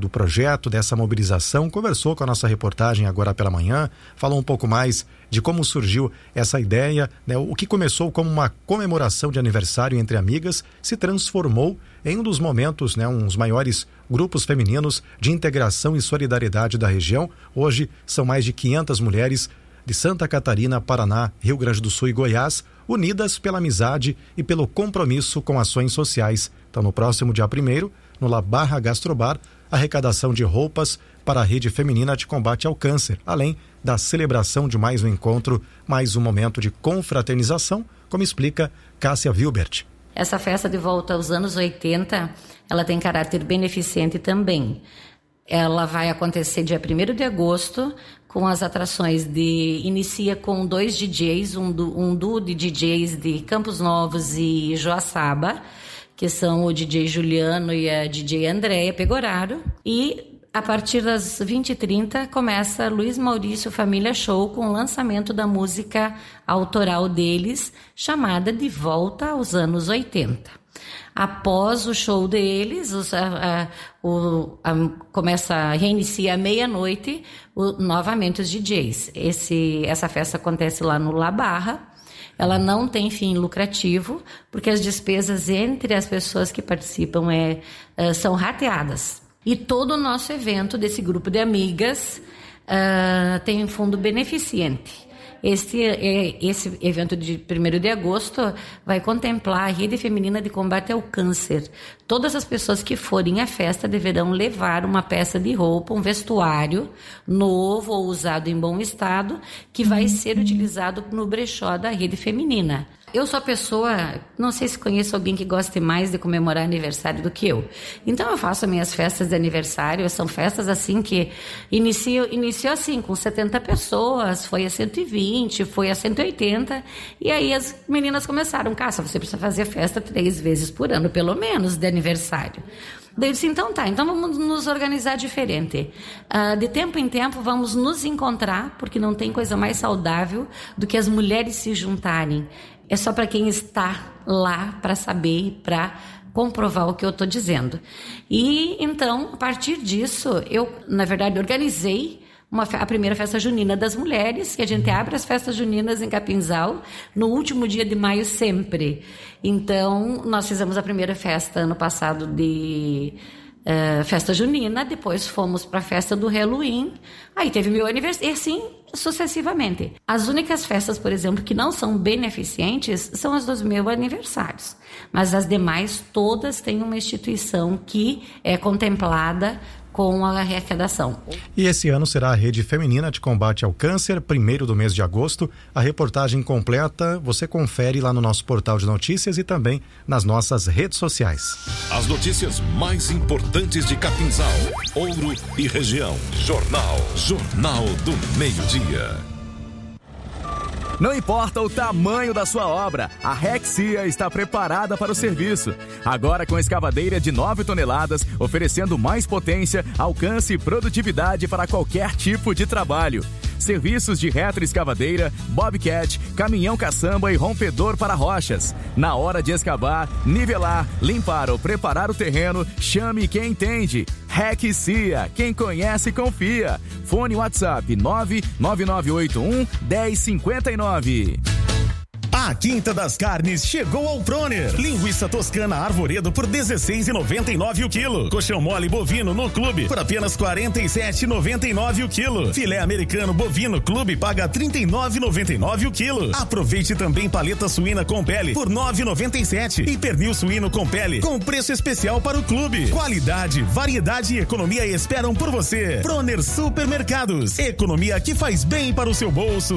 do projeto, dessa mobilização, conversou com a nossa reportagem agora pela manhã, falou um pouco mais de como surgiu essa ideia, né? O que começou como uma comemoração de aniversário entre amigas se transformou em um dos momentos, né, um dos maiores grupos femininos de integração e solidariedade da região. Hoje são mais de 500 mulheres de Santa Catarina, Paraná, Rio Grande do Sul e Goiás, unidas pela amizade e pelo compromisso com ações sociais. Então, no próximo dia 1º, no La Barra Gastrobar, arrecadação de roupas para a Rede Feminina de Combate ao Câncer, além da celebração de mais um encontro, mais um momento de confraternização, como explica Cássia Wilbert. Essa festa de volta aos anos 80, ela tem caráter beneficente também. Ela vai acontecer dia 1º de agosto, com as atrações inicia com 2 DJs, um duo de DJs de Campos Novos e Joaçaba, que são o DJ Juliano e a DJ Andréia Pegoraro, e a partir das 20h30 começa Luiz Maurício Família Show com o lançamento da música autoral deles, chamada De Volta aos Anos 80. Após o show deles, reinicia à meia-noite novamente os DJs. Essa festa acontece lá no La Barra. Ela não tem fim lucrativo, porque as despesas entre as pessoas que participam são rateadas. E todo o nosso evento desse grupo de amigas tem um fundo beneficente. Esse evento de 1º de agosto vai contemplar a Rede Feminina de Combate ao Câncer. Todas as pessoas que forem à festa deverão levar uma peça de roupa, um vestuário novo ou usado em bom estado, que vai ser utilizado no brechó da Rede Feminina. Eu sou a pessoa, não sei se conheço alguém que goste mais de comemorar aniversário do que eu. Então eu faço as minhas festas de aniversário, são festas assim que iniciou assim, com 70 pessoas, foi a 120, foi a 180, e aí as meninas começaram, Cássia, você precisa fazer festa 3 vezes por ano, pelo menos, de aniversário. Daí eu disse, então vamos nos organizar diferente. De tempo em tempo vamos nos encontrar, porque não tem coisa mais saudável do que as mulheres se juntarem. É só para quem está lá para saber, para comprovar o que eu estou dizendo. E então, a partir disso, eu, na verdade, organizei a primeira festa junina das mulheres, que a gente abre as festas juninas em Capinzal no último dia de maio sempre. Então, nós fizemos a primeira festa ano passado de festa junina, depois fomos para a festa do Halloween, aí teve meu aniversário, e assim sucessivamente. As únicas festas, por exemplo, que não são beneficentes são as dos meus aniversários, mas as demais todas têm uma instituição que é contemplada com a arrecadação. E esse ano será a Rede Feminina de Combate ao Câncer, 1º do mês de agosto. A reportagem completa você confere lá no nosso portal de notícias e também nas nossas redes sociais. As notícias mais importantes de Capinzal, Ouro e região. Jornal do Meio-Dia. Não importa o tamanho da sua obra, a Rexia está preparada para o serviço. Agora com escavadeira de 9 toneladas, oferecendo mais potência, alcance e produtividade para qualquer tipo de trabalho. Serviços de retroescavadeira, bobcat, caminhão caçamba e rompedor para rochas. Na hora de escavar, nivelar, limpar ou preparar o terreno, chame quem entende. Rexia, quem conhece confia. Fone WhatsApp 99981-1059. A Quinta das Carnes chegou ao Proner. Linguiça toscana Arvoredo por R$16,99 o quilo. Coxão mole bovino no clube por apenas R$47,99 o quilo. Filé americano bovino clube paga R$39,99 o quilo. Aproveite também paleta suína com pele por R$9,97 e pernil suíno com pele com preço especial para o clube. Qualidade, variedade e economia esperam por você. Proner Supermercados. Economia que faz bem para o seu bolso.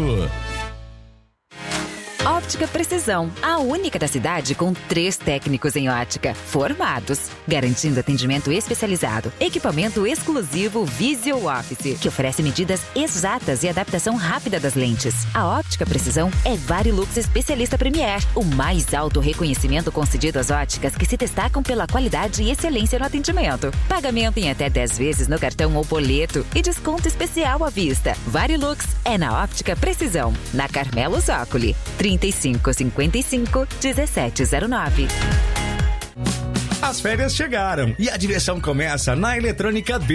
Óptica Precisão, a única da cidade com 3 técnicos em ótica, formados, garantindo atendimento especializado, equipamento exclusivo Visual Office, que oferece medidas exatas e adaptação rápida das lentes. A Óptica Precisão é Varilux Especialista Premier, o mais alto reconhecimento concedido às óticas que se destacam pela qualidade e excelência no atendimento. Pagamento em até 10 vezes no cartão ou boleto e desconto especial à vista. Varilux é na Óptica Precisão, na Carmelo Zócoli, 3555-1709. As férias chegaram e a diversão começa na Eletrônica B.